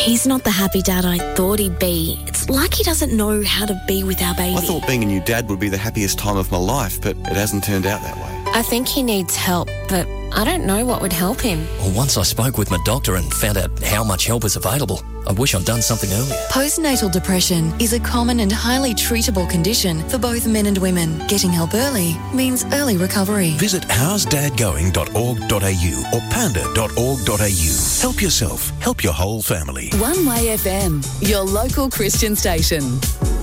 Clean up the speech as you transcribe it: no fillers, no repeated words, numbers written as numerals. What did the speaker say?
He's not the happy dad I thought he'd be. It's like he doesn't know how to be with our baby. I thought being a new dad would be the happiest time of my life, but it hasn't turned out that way. I think he needs help, but I don't know what would help him. Well, once I spoke with my doctor and found out how much help is available, I wish I'd done something earlier. Postnatal depression is a common and highly treatable condition for both men and women. Getting help early means early recovery. Visit howsdadgoing.org.au or panda.org.au. Help yourself, help your whole family. One Way FM, your local Christian station.